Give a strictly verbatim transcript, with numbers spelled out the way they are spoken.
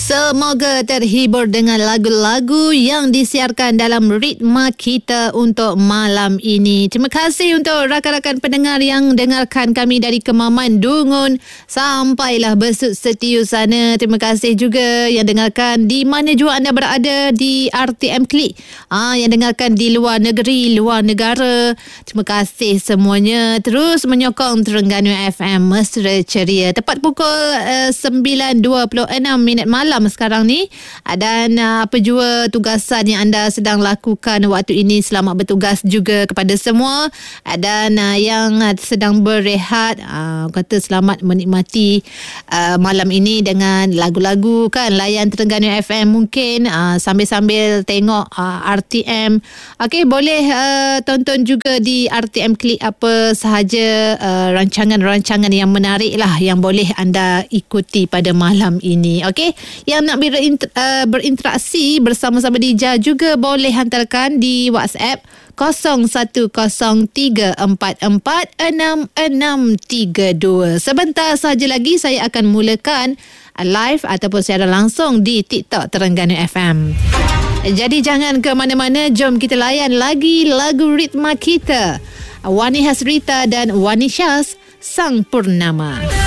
Semoga terhibur dengan lagu-lagu yang disiarkan dalam ritma kita untuk malam ini. Terima kasih untuk rakan-rakan pendengar yang dengarkan kami dari Kemaman Dungun sampailah Besut Setiu sana. Terima kasih juga yang dengarkan di mana jua anda berada di R T M Klik. Ah, yang dengarkan di luar negeri, luar negara. Terima kasih semuanya. Terus menyokong Terengganu F M Mesra Ceria. Tepat pukul uh, sembilan dua puluh enam minit malam malam sekarang ni, dan uh, apa jua tugasan yang anda sedang lakukan waktu ini, selamat bertugas juga kepada semua, dan uh, yang uh, sedang berehat, uh, kata selamat menikmati uh, malam ini dengan lagu-lagu kan, layan Terengganu F M mungkin uh, sambil-sambil tengok uh, R T M. Okey, boleh uh, tonton juga di R T M Klik apa sahaja uh, rancangan-rancangan yang menarik lah yang boleh anda ikuti pada malam ini. Okey, yang nak berinter, uh, berinteraksi bersama-sama Dija juga boleh hantarkan di WhatsApp kosong satu kosong tiga empat empat enam enam tiga dua. Sebentar saja lagi saya akan mulakan live ataupun secara langsung di TikTok Terengganu F M. Jadi jangan ke mana-mana, jom kita layan lagi lagu ritma kita. Wani Hasrita dan Wani Syaz, Sang Purnama.